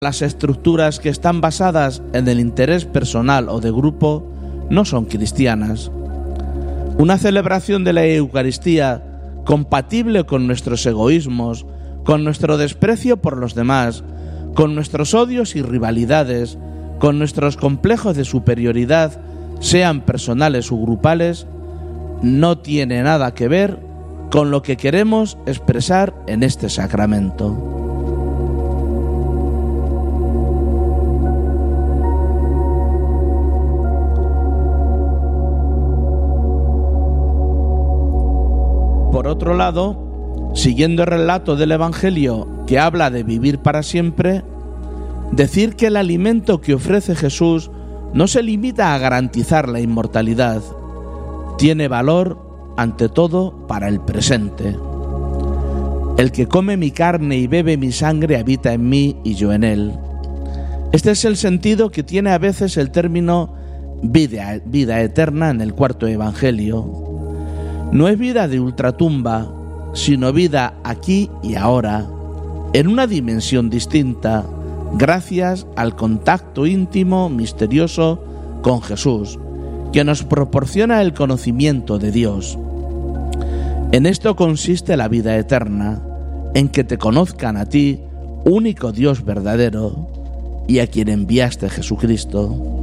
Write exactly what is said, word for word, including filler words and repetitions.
Las estructuras que están basadas en el interés personal o de grupo no son cristianas. Una celebración de la Eucaristía compatible con nuestros egoísmos, con nuestro desprecio por los demás, con nuestros odios y rivalidades, con nuestros complejos de superioridad, sean personales o grupales, no tiene nada que ver con lo que queremos expresar en este sacramento. Por otro lado, siguiendo el relato del Evangelio que habla de vivir para siempre, decir que el alimento que ofrece Jesús no se limita a garantizar la inmortalidad, tiene valor ante todo para el presente. El que come mi carne y bebe mi sangre habita en mí y yo en él. Este es el sentido que tiene a veces el término vida, vida eterna en el cuarto Evangelio. No es vida de ultratumba, sino vida aquí y ahora, en una dimensión distinta, gracias al contacto íntimo, misterioso con Jesús, que nos proporciona el conocimiento de Dios. En esto consiste la vida eterna, en que te conozcan a ti, único Dios verdadero, y a quien enviaste Jesucristo.